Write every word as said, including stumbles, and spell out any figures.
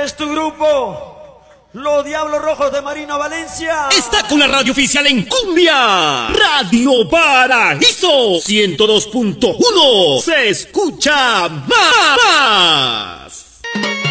Este es tu grupo, Los Diablos Rojos de Marina Valencia. Está con la radio oficial en cumbia. Radio Paraíso ciento dos punto uno. Se escucha más.